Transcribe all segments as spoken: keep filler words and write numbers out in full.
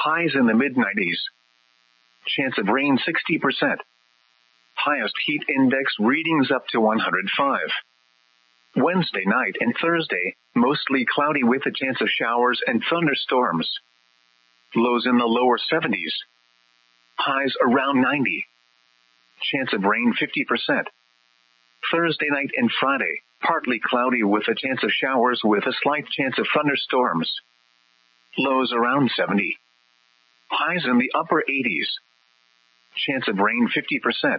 Highs in the mid nineties. Chance of rain sixty percent. Highest heat index readings up to one hundred five. Wednesday night and Thursday, mostly cloudy with a chance of showers and thunderstorms. Lows in the lower seventies. Highs around ninety. Chance of rain fifty percent. Thursday night and Friday, partly cloudy with a chance of showers with a slight chance of thunderstorms. Lows around seventy. Highs in the upper eighties. Chance of rain fifty percent.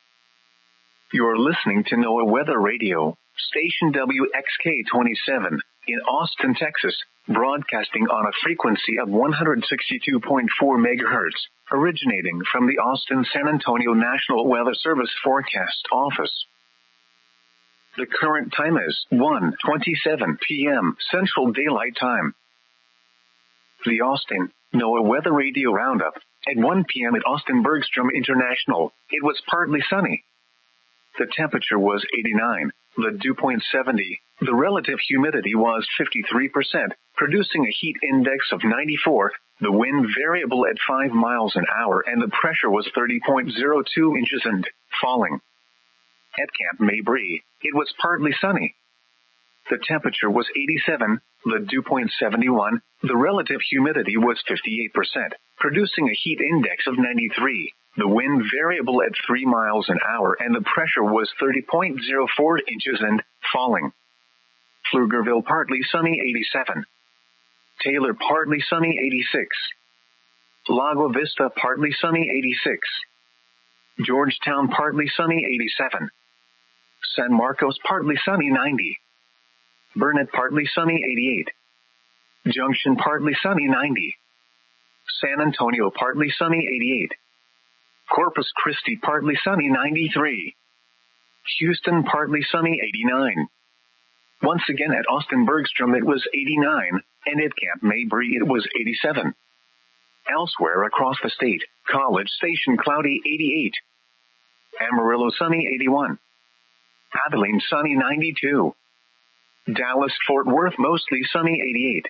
You're listening to NOAA Weather Radio, station W X K twenty-seven, in Austin, Texas, broadcasting on a frequency of one hundred sixty-two point four megahertz, originating from the Austin-San Antonio National Weather Service Forecast Office. The current time is one twenty-seven p.m. Central Daylight Time. The Austin NOAA Weather Radio Roundup. At one p.m. at Austin Bergstrom International, it was partly sunny. The temperature was eighty-nine, the dew point seventy, the relative humidity was fifty-three percent, producing a heat index of ninety-four, the wind variable at five miles an hour, and the pressure was thirty point zero two inches and falling. At Camp Mabry, it was partly sunny. The temperature was eighty-seven, the dew point seventy-one, the relative humidity was fifty-eight percent, producing a heat index of ninety-three, the wind variable at three miles an hour, and the pressure was thirty point zero four inches and falling. Pflugerville partly sunny eighty-seven. Taylor partly sunny eighty-six. Lago Vista partly sunny eighty-six. Georgetown partly sunny eighty-seven. San Marcos partly sunny ninety. Burnett partly sunny eighty-eight. Junction partly sunny ninety. San Antonio partly sunny eighty-eight. Corpus Christi partly sunny ninety-three. Houston partly sunny eighty-nine. Once again at Austin Bergstrom it was eighty-nine, and at Camp Mabry it was eighty-seven. Elsewhere across the state, College Station cloudy eighty-eight. Amarillo sunny eighty-one. Abilene sunny ninety-two. Dallas Fort Worth mostly sunny eighty-eight.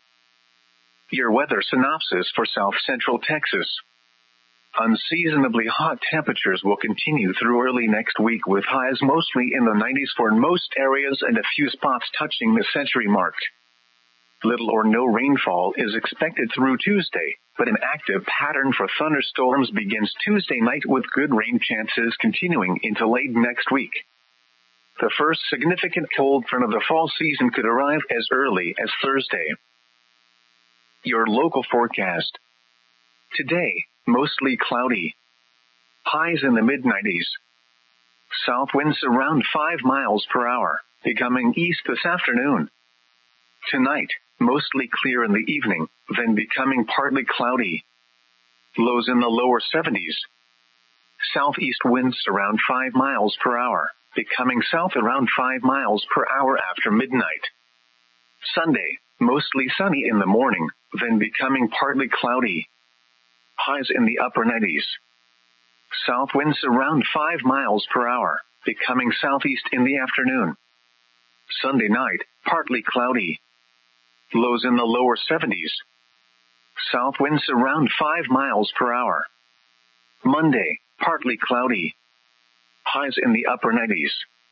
Your weather synopsis for South Central Texas. Unseasonably hot temperatures will continue through early next week with highs mostly in the nineties for most areas and a few spots touching the century mark. Little or no rainfall is expected through Tuesday, but an active pattern for thunderstorms begins Tuesday night with good rain chances continuing into late next week. The first significant cold front of the fall season could arrive as early as Thursday. Your local forecast. Today, mostly cloudy. Highs in the mid nineties. South winds around five miles per hour, becoming east this afternoon. Tonight, mostly clear in the evening, then becoming partly cloudy. Lows in the lower seventies. Southeast winds around five miles per hour, becoming south around five miles per hour after midnight. Sunday, mostly sunny in the morning, then becoming partly cloudy. Highs in the upper nineties. South winds around five miles per hour, becoming southeast in the afternoon. Sunday night, partly cloudy. Lows in the lower seventies. South winds around five miles per hour. Monday, partly cloudy. Highs in the upper nineties.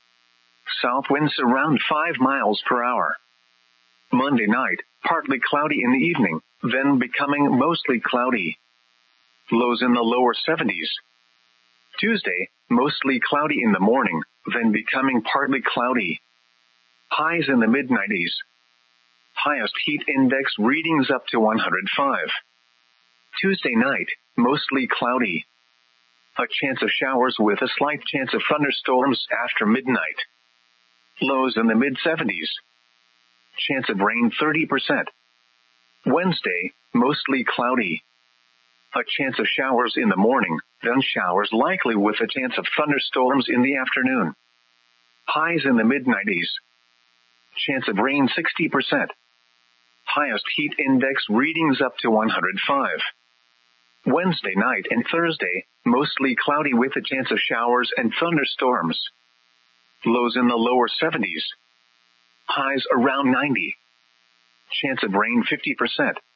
South winds around five miles per hour. Monday night, partly cloudy in the evening, then becoming mostly cloudy. Lows in the lower seventies. Tuesday, mostly cloudy in the morning, then becoming partly cloudy. Highs in the mid nineties. Highest heat index readings up to one hundred five. Tuesday night, mostly cloudy. A chance of showers with a slight chance of thunderstorms after midnight. Lows in the mid seventies. Chance of rain thirty percent. Wednesday, mostly cloudy. A chance of showers in the morning, then showers likely with a chance of thunderstorms in the afternoon. Highs in the mid nineties. Chance of rain sixty percent. Highest heat index readings up to one hundred five. Wednesday night and Thursday, mostly cloudy with a chance of showers and thunderstorms. Lows in the lower seventies. Highs around ninety. Chance of rain fifty percent.